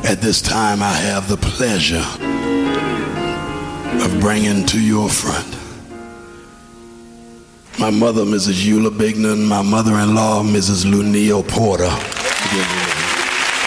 At this time, I have the pleasure of bringing to your front my mother, Mrs. Eula Bignan, my mother-in-law, Mrs. Luneo Porter.